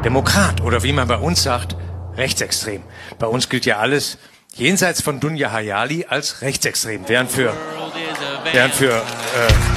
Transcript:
Demokrat oder wie man bei uns sagt, rechtsextrem. Bei uns gilt ja alles jenseits von Dunja Hayali als rechtsextrem, während für